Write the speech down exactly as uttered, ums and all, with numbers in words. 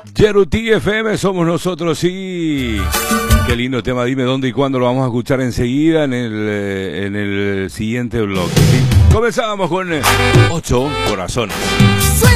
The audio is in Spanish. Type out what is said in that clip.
Yeruti F M somos nosotros y qué lindo tema. Dime dónde y cuándo lo vamos a escuchar enseguida en el, eh, en el siguiente bloque, ¿sí? Comenzamos con eh, ocho corazones.